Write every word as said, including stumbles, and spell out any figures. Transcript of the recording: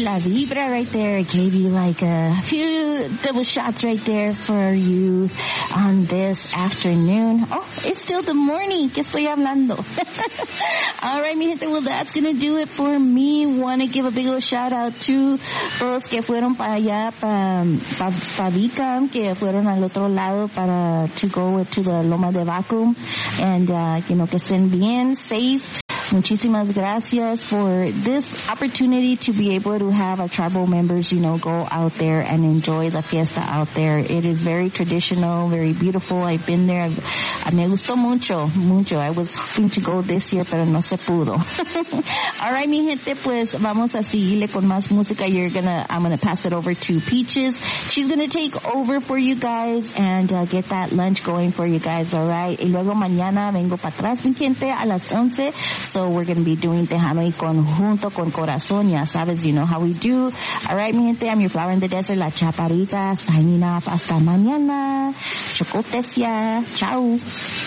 La Vibra right there. I gave you like a few double shots right there for you on this afternoon. Oh, it's still the morning. ¿Qué estoy hablando? All right, mi gente. Well, that's going to do it for me. Want to give a big old shout out to todos que fueron para allá, para pa, pa Vica, que fueron al otro lado para to go to the Loma de Vacuum. And, uh, you know, que estén bien, safe. Muchísimas gracias for this opportunity to be able to have our tribal members, you know, go out there and enjoy the fiesta out there. It is very traditional, very beautiful. I've been there. Me gustó mucho, mucho. I was hoping to go this year, pero no se pudo. All right, mi gente, pues vamos a seguirle con más música. You're gonna, I'm gonna pass it over to Peaches. She's gonna take over for you guys and uh, get that lunch going for you guys, all right? Y luego mañana vengo para atrás, mi gente, a las once. So we're going to be doing Tejano y Conjunto con Corazón. Ya sabes, you know how we do. All right, mi gente, I'm your flower in the desert, La Chaparrita, signing off. Hasta mañana. Chocotesia. Ciao.